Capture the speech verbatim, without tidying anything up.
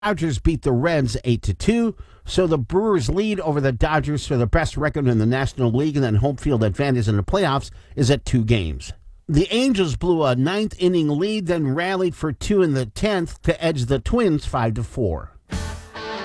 Dodgers beat the Reds eight to two, so the Brewers lead over the Dodgers for the best record in the National League, and then home field advantage in the playoffs is at two games. The Angels blew a ninth inning lead, then rallied for two in the tenth to edge the Twins five to four.